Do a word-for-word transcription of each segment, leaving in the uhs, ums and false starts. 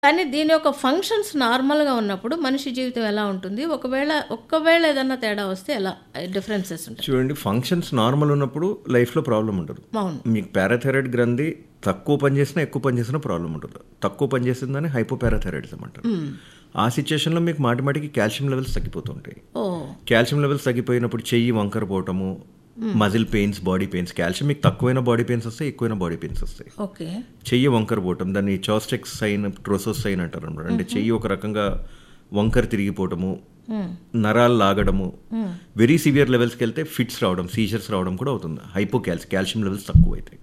కానీ దీని యొక్క ఫంక్షన్స్ నార్మల్‌గా ఉన్నప్పుడు మనిషి జీవితం ఎలా ఉంటుంది? ఒకవేళ ఒక్కవేళ ఏదన్నా తేడా వస్తే ఎలా డిఫరెన్సెస్ ఉంటాయి? చూడండి, ఫంక్షన్స్ నార్మల్ ఉన్నప్పుడు లైఫ్లో ప్రాబ్లం ఉండదు. అవును. మీకు పారాథైరాయిడ్ గ్రంథి తక్కువ పనిచేసినా ఎక్కువ పనిచేసినా ప్రాబ్లం ఉండదు. తక్కువ పనిచేసిందని హైపోపారాథైరాయిడిజం అంటారు. ఆ సిచ్యుయేషన్లో మీకు మాటి మాటికి కాల్షియం లెవెల్స్ తగ్గిపోతుంటాయి. ఓ కాల్షియం లెవెల్స్ తగ్గిపోయినప్పుడు చెయ్యి వంకర పోవటము, muscle pains, body pains. Calcium మీకు తక్కువైన బాడీ పెయిన్స్ వస్తాయి, ఎక్కువైన బాడీ పెయిన్స్ వస్తాయి. ఓకే. చెయ్యి వంకర పోవటం, దాన్ని చాస్టెక్ సైన్, ట్రోసోస్ సైన్ అంటారు అనమాట. అంటే చెయ్యి ఒక రకంగా వంకర తిరిగిపోవటము, నరాలు లాగడము, వెరీ సివియర్ లెవెల్స్కి వెళ్తే ఫిట్స్ రావడం, సీజర్స్ రావడం కూడా అవుతుంది. హైపో క్యాల్సి కాల్షియం లెవెల్స్ తక్కువ అవుతాయి.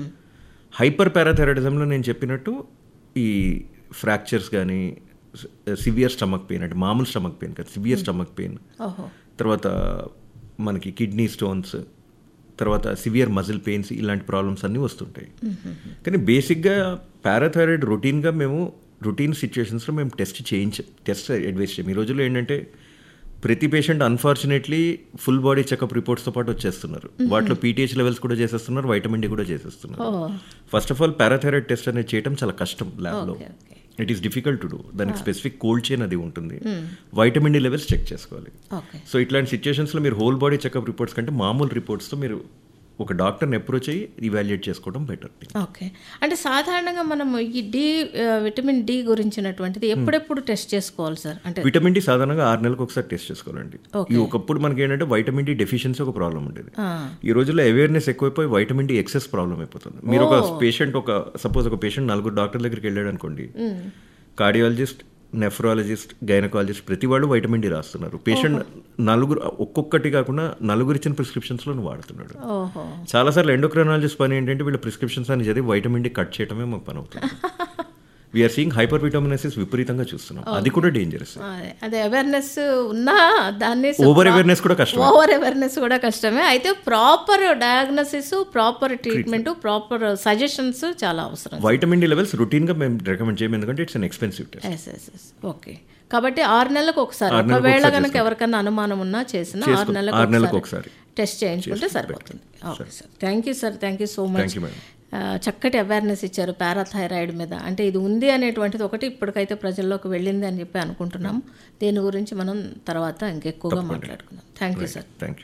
హైపర్ పారాథైరాయిడిజంలో నేను చెప్పినట్టు ఈ ఫ్రాక్చర్స్ కానీ, సివియర్ స్టమక్ పెయిన్, అంటే మామూలు స్టమక్ పెయిన్ కాదు, సివియర్ స్టమక్ పెయిన్, తర్వాత మనకి కిడ్నీ స్టోన్స్, తర్వాత సివియర్ మజిల్ పెయిన్స్, ఇలాంటి ప్రాబ్లమ్స్ అన్నీ వస్తుంటాయి. కానీ బేసిక్గా పారాథైరాయిడ్ రొటీన్గా మేము రొటీన్ సిచ్యువేషన్స్లో మేము టెస్ట్ చేయించ టెస్ట్ అడ్వైస్ చేయం. ఈ రోజుల్లో ఏంటంటే ప్రతి patient unfortunately full body checkup రిపోర్ట్స్తో పాటు వచ్చేస్తున్నారు. వాటిలో పీటీహెచ్ లెవెల్స్ కూడా చేసేస్తున్నారు, వైటమిన్ డి కూడా చేసేస్తున్నారు. First of all parathyroid test అనేది చేయడం చాలా కష్టం ల్యాబ్లో. It is difficult to do. దానికి స్పెసిఫిక్ కోల్డ్ చైన్ అది ఉంటుంది. వైటమిన్ డి లెవెల్స్ చెక్ చేసుకోవాలి. సో ఇట్లాంటి సిచ్యువేషన్స్లో మీరు హోల్ బాడీ చెకప్ రిపోర్ట్స్ కంటే మామూలు రిపోర్ట్స్తో మీరు ఒక డాక్టర్ని అప్రోచ్ అయ్యి ఇవాల్యుయేట్ చేసుకోవడం బెటర్. ఓకే. అంటే సాధారణంగా మనం ఈ డి విటమిన్ డి గురించినటువంటిది ఎప్పుడెప్పుడు టెస్ట్ చేసుకోవాలి సార్? అంటే విటమిన్ డి సాధారణంగా ఆరు నెలలకు ఒకసారి టెస్ట్ చేసుకోవాలండి. ఈ ఒకప్పుడు మనకి ఏంటంటే వైటమిన్ డి డెఫిషియన్సీ ఒక ప్రాబ్లం ఉండేది. ఈ రోజుల్లో అవేర్నెస్ ఎక్కువైపోయి వైటమిన్ డి ఎక్సెస్ ప్రాబ్లం అయిపోతుంది. మీరు ఒక పేషెంట్ ఒక సపోజ్ ఒక పేషెంట్ నలుగురు డాక్టర్ దగ్గరికి వెళ్ళాడు అనుకోండి, కార్డియాలజిస్ట్, నెఫ్రాలజిస్ట్, గైనకాలజిస్ట్ ప్రతి వాళ్ళు వైటమిన్ డి రాస్తున్నారు. పేషెంట్ నలుగురు ఒక్కొక్కటి కాకుండా నలుగురు ఇచ్చిన ప్రిస్క్రిప్షన్స్లో వాడుతున్నాడు. చాలాసార్లు ఎండోక్రైనాలజిస్ట్ పని ఏంటంటే వీళ్ళ ప్రిస్క్రిప్షన్స్ అని చదివి వైటమిన్ డి కట్ చేయడమే మాకు పని అవుతుంది. వీఆర్ సీయింగ్ హైపర్ విటమినసిస్ విపరీతంగా చూస్తున్నాం. అది కూడా డేంజరస్. అదే అవేర్నెస్ ఉన్నా దాన్ని ఓవర్ అవేర్నెస్ కూడా కష్టం. ఓవర్ అవేర్నెస్ కూడా కష్టమే. అయితే proper diagnosis, proper treatment, proper suggestions చాలా అవసరం. వైటమిన్ డి లెవెల్స్ రొటీన్ గా మేము రికమెండ్ చేయము, ఎందుకంటే it's an expensive test. Okay. కాబట్టి ఆరు నెలలకు ఒకసారి, ఒకవేళ కనుక ఎవరికైనా అనుమానం ఉన్నా చేసిన ఆరు నెలలకు ఒకసారి టెస్ట్ చేయించుకుంటే సరిపోతుంది. Okay sir, thank you sir, thank you so much. చక్కటి అవేర్నెస్ ఇచ్చారు పారాథైరాయిడ్ మీద. అంటే ఇది ఉంది అనేటువంటిది ఒకటి ఇప్పటికైతే ప్రజల్లోకి వెళ్ళింది అని చెప్పి అనుకుంటున్నాము. దీని గురించి మనం తర్వాత ఇంకెక్కువగా మాట్లాడుకుందాం. Thank you sir. Thank you.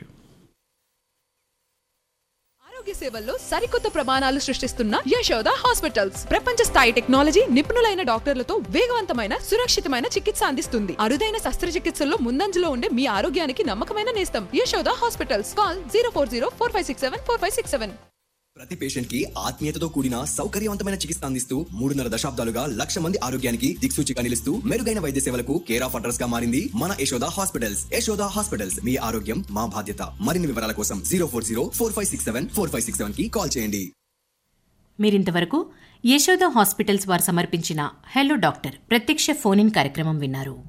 ఆరోగ్య సేవల్లో సరికొత్త ప్రమాణాలు సృష్టిస్తున్న యశోద హాస్పిటల్స్ ప్రపంచ స్థాయి టెక్నాలజీ, నిపుణులైన డాక్టర్లతో వేగవంతమైన, సురక్షితమైన చికిత్స అందిస్తుంది. అరుదైన శస్త్రచికిత్సల్లో ముందంజలో ఉండే మీ ఆరోగ్యానికి నమ్మకమైన నేస్తం Yashoda hospitals. Call zero four zero four five six seven four five six seven. ప్రతి పేషెంట్ కి ఆత్మీయతతో కూడిన సౌకర్యవంతమైన చికిత్స అందిస్తూ మూడున్నర దశాబ్దాలుగా లక్ష మంది ఆరోగ్యానికి దిక్సూచిగా నిలుస్తూ మెరుగైన వైద్య సేవలకు కేర్ ఆఫ్ అడ్రస్ గా మారింది మన యశోద హాస్పిటల్స్. యశోద హాస్పిటల్స్, మీ ఆరోగ్యం మా బాధ్యత. మరిన్ని వివరాల కోసం zero four zero four five six seven four five six seven కి కాల్ చేయండి. మీరింతవరకు యశోద హాస్పిటల్స్ వారు సమర్పించిన హెలో డాక్టర్ ప్రత్యక్ష ఫోన్ ఇన్ కార్యక్రమం విన్నారు.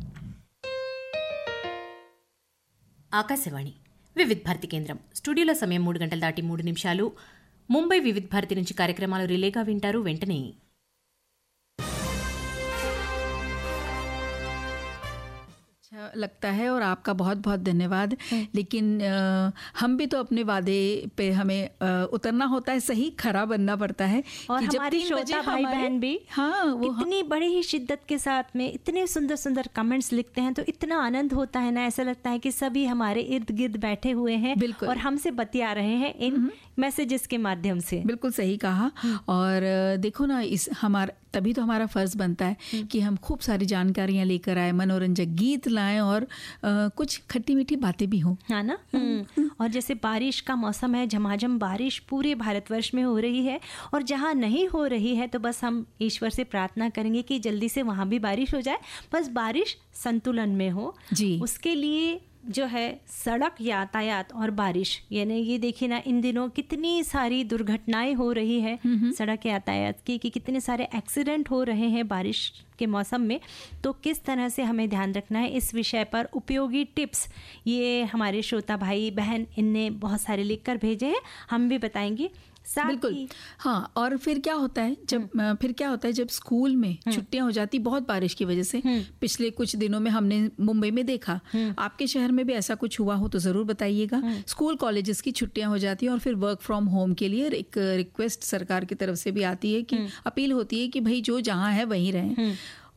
ఆకాశవాణి వివిధ్ భారతి కేంద్రం స్టూడియోలో సమయం మూడు గంటల దాటి మూడు నిమిషాలు. ముంబై వివిధ్ భారతి నుంచి కార్యక్రమాలు రిలేగా వింటారు. వెంటనే लगता है और आपका बहुत बहुत धन्यवाद. लेकिन आ, हम भी तो अपने वादे पे हमें आ, उतरना होता है, सही खरा बनना पड़ता है. और हमारे श्रोता भाई बहन भी हाँ वो इतनी बड़ी ही शिद्दत के साथ में इतने सुंदर सुंदर कमेंट्स लिखते हैं, तो इतना आनंद होता है ना. ऐसा लगता है कि सभी हमारे इर्द गिर्द बैठे हुए हैं और हमसे बतिया रहे हैं इन मैसेजेस के माध्यम से. बिल्कुल सही कहा. और देखो ना, इस हमारा तभी तो हमारा फर्ज बनता है कि हम खूब सारी जानकारियां लेकर आए, मनोरंजक गीत लाएं और आ, कुछ खट्टी मीठी बातें भी हों, है ना. और जैसे बारिश का मौसम है, झमाझम बारिश पूरे भारतवर्ष में हो रही है, और जहाँ नहीं हो रही है तो बस हम ईश्वर से प्रार्थना करेंगे कि जल्दी से वहाँ भी बारिश हो जाए. बस बारिश संतुलन में हो जी. उसके लिए जो है सड़क यातायात और बारिश, यानी ये देखिए ना, इन दिनों कितनी सारी दुर्घटनाएं हो रही है सड़क यातायात की, कि कितने सारे एक्सीडेंट हो रहे हैं बारिश के मौसम में. तो किस तरह से हमें ध्यान रखना है, इस विषय पर उपयोगी टिप्स ये हमारे श्रोता भाई बहन इनने बहुत सारे लिख कर भेजे हैं, हम भी बताएंगे. बिल्कुल हाँ. और फिर क्या होता है जब फिर क्या होता है जब स्कूल में छुट्टियां हो जाती बहुत बारिश की वजह से, पिछले कुछ दिनों में हमने मुंबई में देखा, आपके शहर में भी ऐसा कुछ हुआ हो तो ज़रूर बताइएगा. स्कूल कॉलेजेस की छुट्टियां हो जाती हैं और फिर वर्क फ्रॉम होम के लिए एक रिक्वेस्ट सरकार की तरफ से भी आती है कि अपील होती है कि भाई जो जहाँ है वहीं रहें.